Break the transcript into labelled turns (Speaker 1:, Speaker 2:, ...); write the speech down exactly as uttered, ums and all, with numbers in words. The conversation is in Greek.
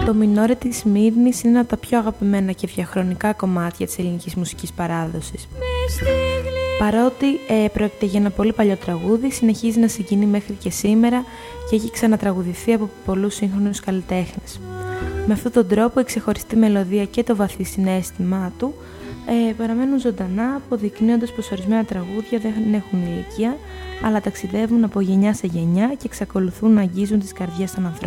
Speaker 1: Το Μινόρε της Σμύρνης είναι ένα από τα πιο αγαπημένα και διαχρονικά κομμάτια της ελληνικής μουσικής παράδοσης. Παρότι ε, πρόκειται για ένα πολύ παλιό τραγούδι, συνεχίζει να συγκινεί μέχρι και σήμερα και έχει ξανατραγουδηθεί από πολλούς σύγχρονους καλλιτέχνες. Με αυτόν τον τρόπο η ξεχωριστή μελωδία και το βαθύ συναίσθημά του ε, παραμένουν ζωντανά, αποδεικνύοντας πως ορισμένα τραγούδια δεν έχουν ηλικία, αλλά ταξιδεύουν από γενιά σε γενιά και εξακολουθούν να αγγίζουν τις καρδιές των ανθρώπων.